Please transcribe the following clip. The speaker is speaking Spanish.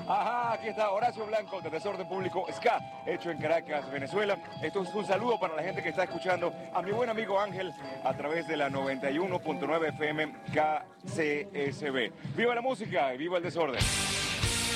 Ajá, aquí está Horacio Blanco de Desorden Público Ska, hecho en Caracas, Venezuela. Esto es un saludo para la gente que está escuchando a mi buen amigo Ángel a través de la 91.9 FM KCSB. ¡Viva la música y viva el desorden!